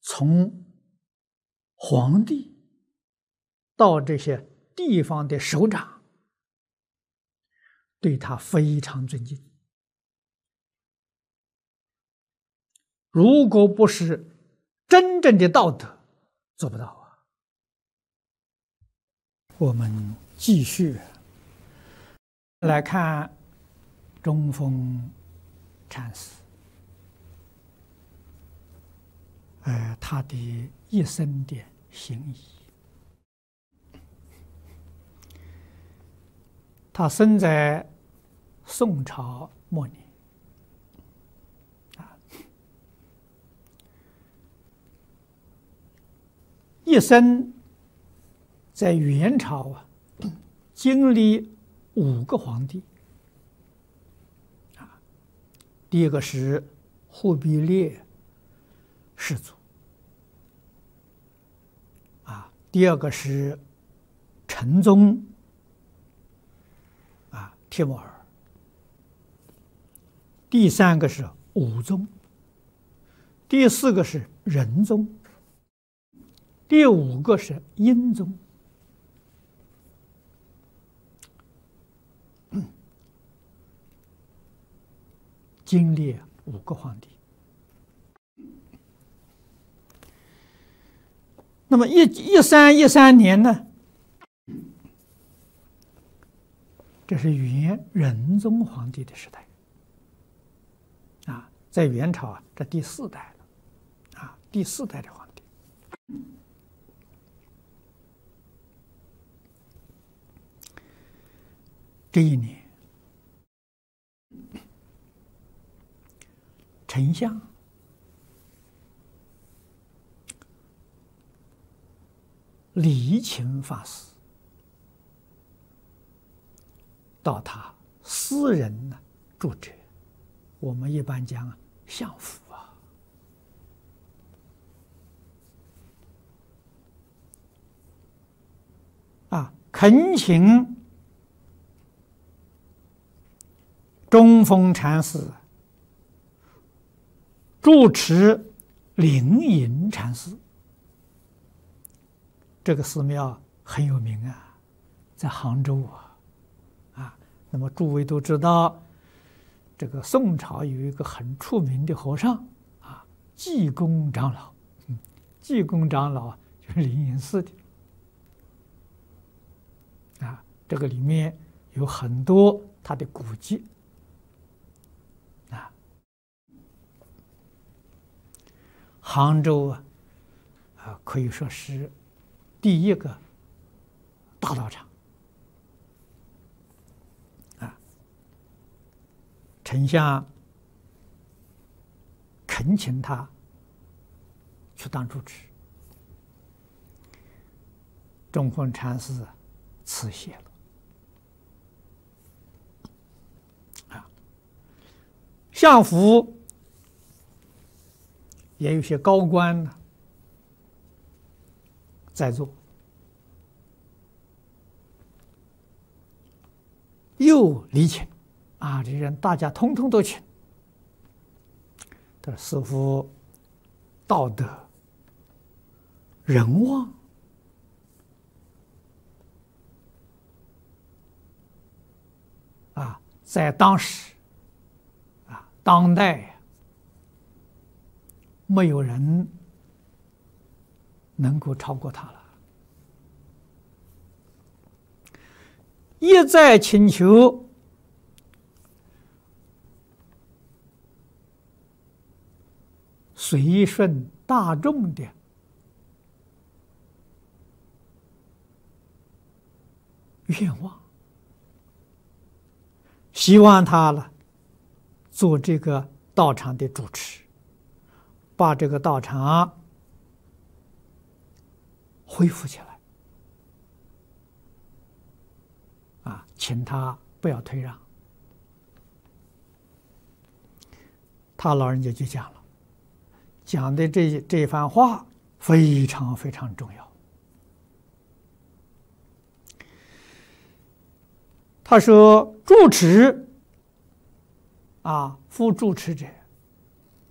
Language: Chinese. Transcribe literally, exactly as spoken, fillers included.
从皇帝到这些地方的首长，对他非常尊敬。如果不是真正的道德，做不到啊。我们继续来看中峰禅师，呃，他的一生的行仪。他生在宋朝末年，啊，一生在元朝啊，经历五个皇帝，啊，第一个是忽必烈世祖，啊，第二个是成宗。帖木儿，第三个是武宗，第四个是仁宗，第五个是英宗。嗯，经历五个皇帝。那么一一三一三年呢？这是元仁宗皇帝的时代，啊，在元朝啊，这第四代了，啊，第四代的皇帝。这一年，丞相李勤法师到他私人呢住址，我们一般讲相府啊，啊，恳请中峰禅师住持灵隐禅师。这个寺庙很有名啊，在杭州啊。那么诸位都知道，这个宋朝有一个很出名的和尚啊，济公长老。嗯，济公长老就是灵隐寺的啊，这个里面有很多他的古迹啊。杭州啊，啊可以说是第一个大道场。丞相恳请他去当住持，中峰禅师辞谢了。啊，相府也有些高官呢在座，又礼请。啊，这些人大家通通都请。他说：“师父道德仁望，啊，在当时，啊，当代没有人能够超过他了。一再请求。”随顺大众的愿望，希望他了做这个道场的主持，把这个道场恢复起来。啊，请他不要退让。他老人家就讲了。讲的这这番话非常非常重要。他说：“住持啊，夫住持者，